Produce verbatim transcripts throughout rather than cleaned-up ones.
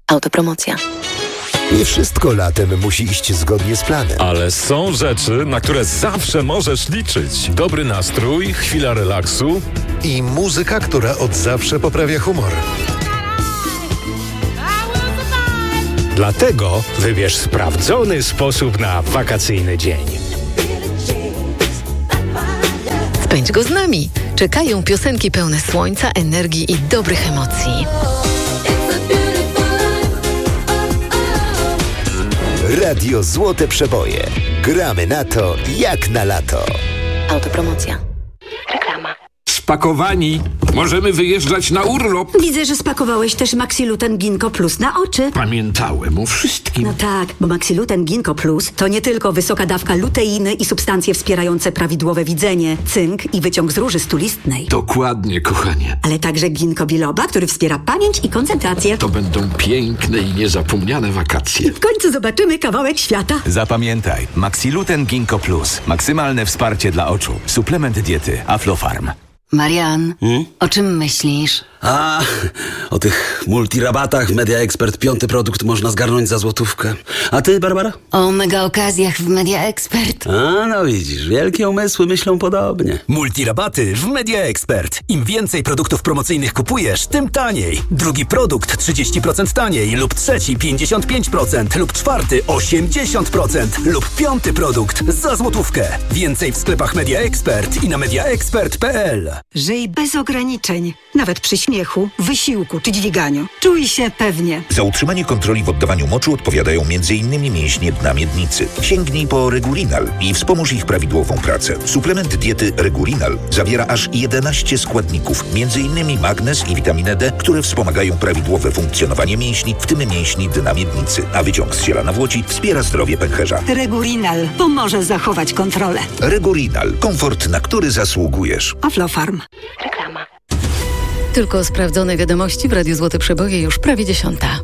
Autopromocja. Nie wszystko latem musi iść zgodnie z planem. Ale są rzeczy, na które zawsze możesz liczyć. Dobry nastrój, chwila relaksu i muzyka, która od zawsze poprawia humor. Dlatego wybierz sprawdzony sposób na wakacyjny dzień. Spędź go z nami. Czekają piosenki pełne słońca, energii i dobrych emocji. Radio Złote Przeboje. Gramy na to jak na lato. Autopromocja. Reklama. Spakowani. Możemy wyjeżdżać na urlop. Widzę, że spakowałeś też Maxiluten Ginkgo Plus na oczy. Pamiętałem o wszystkim. No tak, bo Maxiluten Ginkgo Plus to nie tylko wysoka dawka luteiny i substancje wspierające prawidłowe widzenie, cynk i wyciąg z róży stulistnej. Dokładnie, kochanie. Ale także ginkgo biloba, który wspiera pamięć i koncentrację. To będą piękne i niezapomniane wakacje. W końcu zobaczymy kawałek świata. Zapamiętaj, Maxiluten Ginkgo Plus. Maksymalne wsparcie dla oczu. Suplement diety Aflofarm. Marian, hmm? o czym myślisz? A, o tych multirabatach w Media Expert. Piąty produkt można zgarnąć za złotówkę. A ty, Barbara? O mega okazjach w Media Expert. A, no widzisz, wielkie umysły myślą podobnie. Multirabaty w Media Expert. Im więcej produktów promocyjnych kupujesz, tym taniej. Drugi produkt trzydzieści procent taniej, lub trzeci pięćdziesiąt pięć procent, lub czwarty osiemdziesiąt procent, lub piąty produkt za złotówkę. Więcej w sklepach Media Expert i na media expert kropka p l. Żyj bez ograniczeń, nawet przy śmiechu, wysiłku czy dźwiganiu. Czuj się pewnie. Za utrzymanie kontroli w oddawaniu moczu odpowiadają między innymi mięśnie dna miednicy. Sięgnij po Regurinal i wspomóż ich prawidłową pracę. Suplement diety Regurinal zawiera aż jedenaście składników, między innymi magnez i witaminę D, które wspomagają prawidłowe funkcjonowanie mięśni, w tym mięśni dna miednicy. A wyciąg z ziela nawłoci wspiera zdrowie pęcherza. Regurinal pomoże zachować kontrolę. Regurinal. Komfort, na który zasługujesz. Aflofarm. Reklama. Tylko sprawdzone wiadomości w Radiu Złote Przeboje już prawie dziesiąta.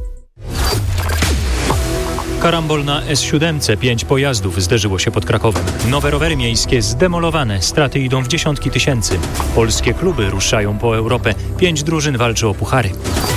Karambol na S siedem. Pięć pojazdów zderzyło się pod Krakowem. Nowe rowery miejskie zdemolowane. Straty idą w dziesiątki tysięcy. Polskie kluby ruszają po Europę. Pięć drużyn walczy o puchary.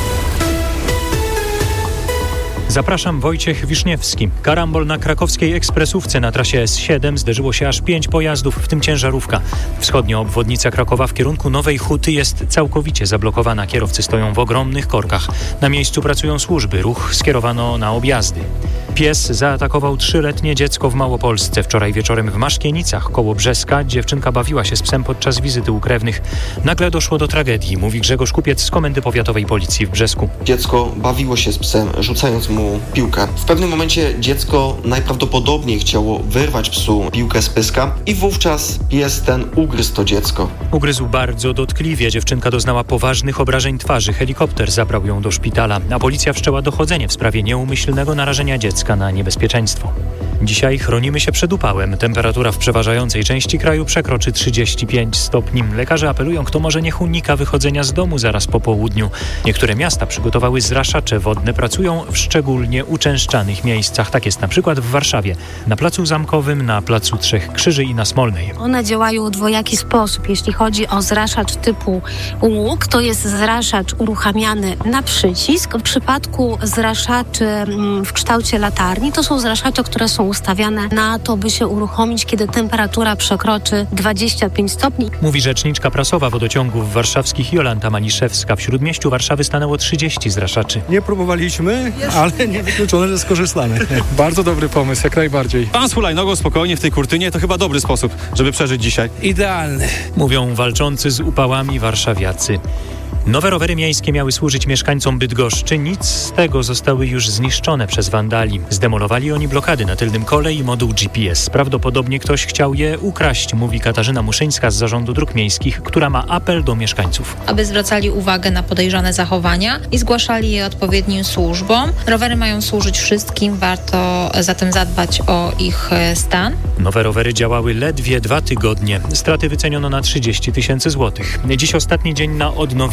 Zapraszam, Wojciech Wiszniewski. Karambol na krakowskiej ekspresówce na trasie S siedem zderzyło się aż pięć pojazdów, w tym ciężarówka. Wschodnia obwodnica Krakowa w kierunku Nowej Huty jest całkowicie zablokowana. Kierowcy stoją w ogromnych korkach. Na miejscu pracują służby. Ruch skierowano na objazdy. Pies zaatakował trzyletnie dziecko w Małopolsce. Wczoraj wieczorem w Maszkienicach koło Brzeska dziewczynka bawiła się z psem podczas wizyty u krewnych. Nagle doszło do tragedii, mówi Grzegorz Kupiec z Komendy Powiatowej Policji w Brzesku. Dziecko bawiło się z psem, rzucając mu piłkę. W pewnym momencie dziecko najprawdopodobniej chciało wyrwać psu piłkę z pyska i wówczas pies ten ugryzł to dziecko. Ugryzł bardzo dotkliwie. Dziewczynka doznała poważnych obrażeń twarzy. Helikopter zabrał ją do szpitala, a policja wszczęła dochodzenie w sprawie nieumyślnego narażenia dziecka na niebezpieczeństwo. Dzisiaj chronimy się przed upałem. Temperatura w przeważającej części kraju przekroczy trzydzieści pięć stopni. Lekarze apelują, kto może niech unika wychodzenia z domu zaraz po południu. Niektóre miasta przygotowały zraszacze wodne, pracują w szczególnie uczęszczanych miejscach. Tak jest na przykład w Warszawie, na Placu Zamkowym, na Placu Trzech Krzyży i na Smolnej. One działają w dwojaki sposób. Jeśli chodzi o zraszacz typu łuk, to jest zraszacz uruchamiany na przycisk. W przypadku zraszaczy w kształcie latarni, to są zraszacze, które są ustawiane na to, by się uruchomić, kiedy temperatura przekroczy dwadzieścia pięć stopni. Mówi rzeczniczka prasowa wodociągów warszawskich Jolanta Maliszewska. W śródmieściu Warszawy stanęło trzydzieści zraszaczy. Nie próbowaliśmy, ale niewykluczone, że skorzystamy. Bardzo dobry pomysł, jak najbardziej. Pan z hulajnogą spokojnie w tej kurtynie to chyba dobry sposób, żeby przeżyć dzisiaj. Idealny. Mówią walczący z upałami warszawiacy. Nowe rowery miejskie miały służyć mieszkańcom Bydgoszczy. Nic z tego, zostały już zniszczone przez wandali. Zdemolowali oni blokady na tylnym kole i moduł G P S. Prawdopodobnie ktoś chciał je ukraść, mówi Katarzyna Muszyńska z Zarządu Dróg Miejskich, która ma apel do mieszkańców. Aby zwracali uwagę na podejrzane zachowania i zgłaszali je odpowiednim służbom. Rowery mają służyć wszystkim, warto zatem zadbać o ich stan. Nowe rowery działały ledwie dwa tygodnie. Straty wyceniono na trzydzieści tysięcy złotych. Dziś ostatni dzień na odnowienie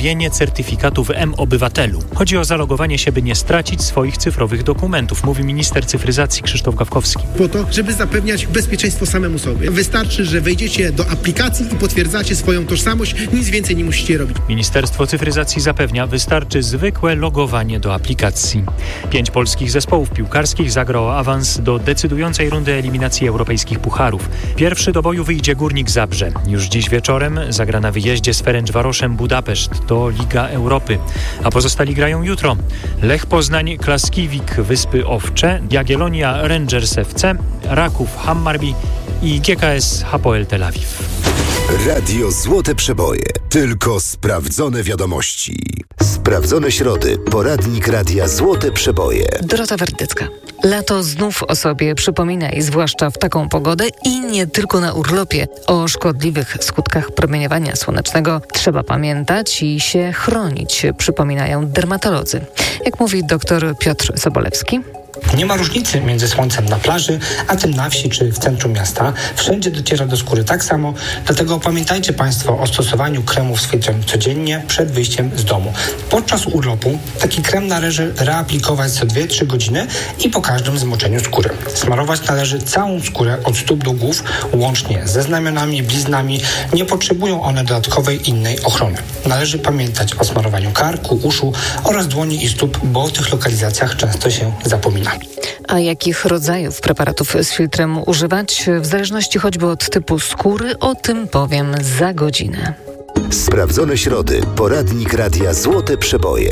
odnowienie certyfikatu w M-Obywatelu. Chodzi o zalogowanie się, by nie stracić swoich cyfrowych dokumentów, mówi minister cyfryzacji Krzysztof Gawkowski. Po to, żeby zapewniać bezpieczeństwo samemu sobie. Wystarczy, że wejdziecie do aplikacji i potwierdzacie swoją tożsamość, nic więcej nie musicie robić. Ministerstwo Cyfryzacji zapewnia, wystarczy zwykłe logowanie do aplikacji. Pięć polskich zespołów piłkarskich zagra o awans do decydującej rundy eliminacji europejskich pucharów. Pierwszy do boju wyjdzie Górnik Zabrze. Już dziś wieczorem zagra na wyjeździe z Ferencvaroszem Budapeszt. To Liga Europy. A pozostali grają jutro. Lech Poznań, Klaskiwik, Wyspy Owcze, Jagiellonia, Rangers F C, Raków, Hammarby i G K S Hapoel Tel Awiw. Radio Złote Przeboje. Tylko sprawdzone wiadomości. Sprawdzone środy. Poradnik Radia Złote Przeboje. Dorota Werdycka. Lato znów o sobie przypomina i zwłaszcza w taką pogodę i nie tylko na urlopie. O szkodliwych skutkach promieniowania słonecznego trzeba pamiętać i się chronić, przypominają dermatolodzy. Jak mówi dr Piotr Sobolewski. Nie ma różnicy między słońcem na plaży, a tym na wsi czy w centrum miasta. Wszędzie dociera do skóry tak samo, dlatego pamiętajcie Państwo o stosowaniu kremów z filtrem codziennie przed wyjściem z domu. Podczas urlopu taki krem należy reaplikować co dwie trzy godziny i po każdym zmoczeniu skóry. Smarować należy całą skórę od stóp do głów, łącznie ze znamionami, bliznami. Nie potrzebują one dodatkowej innej ochrony. Należy pamiętać o smarowaniu karku, uszu oraz dłoni i stóp, bo o tych lokalizacjach często się zapomina. A jakich rodzajów preparatów z filtrem używać? W zależności choćby od typu skóry, o tym powiem za godzinę. Sprawdzone środy. Poradnik Radia Złote Przeboje.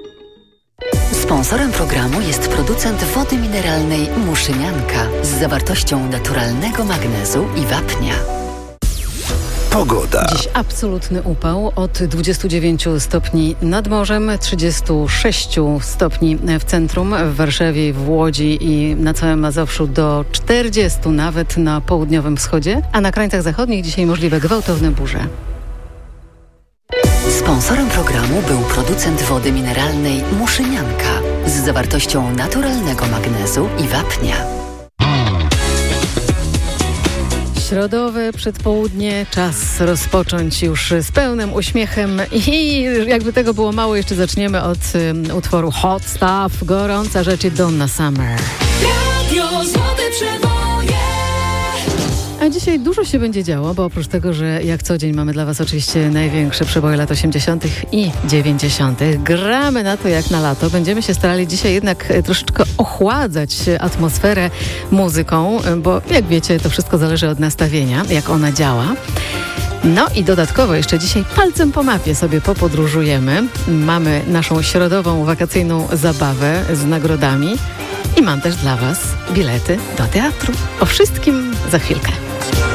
Sponsorem programu jest producent wody mineralnej Muszynianka z zawartością naturalnego magnezu i wapnia. Pogoda. Dziś absolutny upał od dwudziestu dziewięciu stopni nad morzem, trzydziestu sześciu stopni w centrum, w Warszawie, w Łodzi i na całym Mazowszu do czterdziestu nawet na południowym wschodzie, a na krańcach zachodnich dzisiaj możliwe gwałtowne burze. Sponsorem programu był producent wody mineralnej Muszynianka z zawartością naturalnego magnezu i wapnia. Środowe przedpołudnie, czas rozpocząć już z pełnym uśmiechem i jakby tego było mało, jeszcze zaczniemy od um, utworu Hot Stuff, gorąca rzecz Donna Summer. Radio Złote Przeboje. A dzisiaj dużo się będzie działo, bo oprócz tego, że jak co dzień mamy dla Was oczywiście największe przeboje lat osiemdziesiątych i dziewięćdziesiątych. Gramy na to jak na lato. Będziemy się starali dzisiaj jednak troszeczkę ochładzać atmosferę muzyką, bo jak wiecie, to wszystko zależy od nastawienia, jak ona działa. No i dodatkowo jeszcze dzisiaj palcem po mapie sobie popodróżujemy. Mamy naszą środową wakacyjną zabawę z nagrodami i mam też dla Was bilety do teatru. O wszystkim za chwilkę.